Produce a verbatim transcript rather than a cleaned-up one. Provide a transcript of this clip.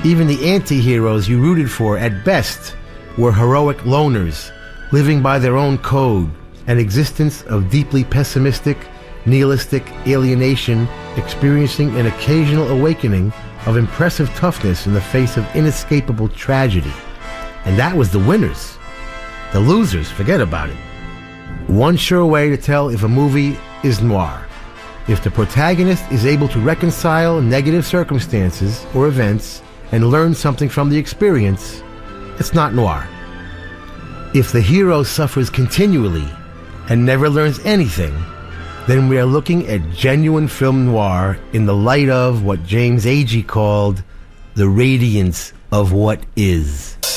Even the anti-heroes you rooted for at best were heroic loners, living by their own code, an existence of deeply pessimistic, nihilistic alienation, experiencing an occasional awakening of impressive toughness in the face of inescapable tragedy. And that was the winners. The losers, forget about it. One sure way to tell if a movie is noir: if the protagonist is able to reconcile negative circumstances or events and learn something from the experience, it's not noir. If the hero suffers continually and never learns anything, then we are looking at genuine film noir in the light of what James Agee called the radiance of what is.